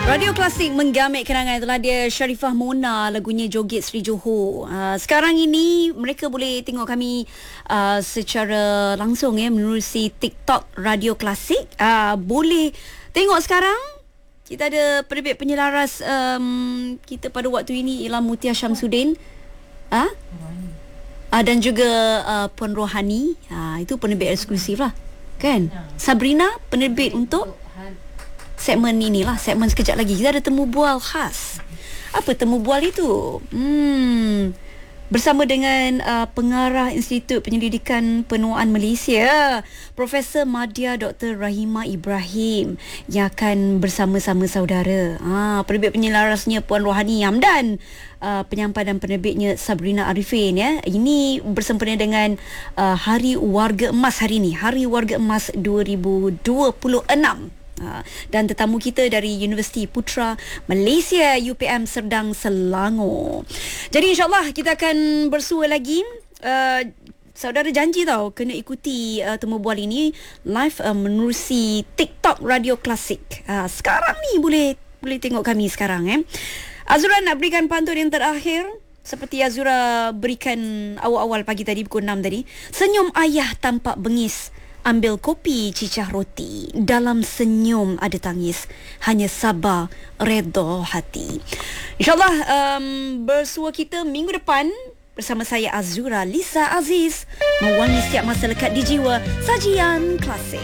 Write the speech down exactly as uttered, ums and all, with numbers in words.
Radio Klasik menggamit kenangan. Itulah dia Sharifah Mona, lagunya Joget Sri Johor. Uh, sekarang ini mereka boleh tengok kami uh, secara langsung ya menerusi TikTok Radio Klasik. Uh, boleh tengok sekarang. Kita ada penerbit penyelaras um, kita pada waktu ini ialah Mutia Syamsuddin. Ah? Uh, dan juga uh, Puan Rohani. Uh, itu penerbit eksklusif lah. Kan? Sabrina penerbit untuk segmen inilah, segmen sekejap lagi. Kita ada temu bual khas. Apa temu bual itu? Hmm, bersama dengan uh, pengarah Institut Penyelidikan Penuaan Malaysia, Profesor Madya Doktor Rahimah Ibrahim, yang akan bersama-sama saudara. Ah, penerbit penyelarasnya Puan Rohani Hamdan, uh, penyampai dan penerbitnya Sabrina Arifin ya. Ini bersempena dengan uh, Hari Warga Emas hari ini, Hari Warga Emas dua ribu dua puluh enam. Ha, dan tetamu kita dari Universiti Putra Malaysia U P M Serdang Selangor. Jadi insyaAllah kita akan bersua lagi. uh, Saudara janji tau kena ikuti uh, temu bual ini live uh, menerusi TikTok Radio Klasik. uh, Sekarang ni boleh boleh tengok kami sekarang eh. Azura nak berikan pantun yang terakhir seperti Azura berikan awal-awal pagi tadi pukul enam tadi. Senyum ayah tampak bengis, ambil kopi cicah roti, dalam senyum ada tangis, hanya sabar redha hati. InsyaAllah um, bersua kita minggu depan bersama saya Azura Lisa Aziz, mewangi setiap masa lekat di jiwa sajian klasik.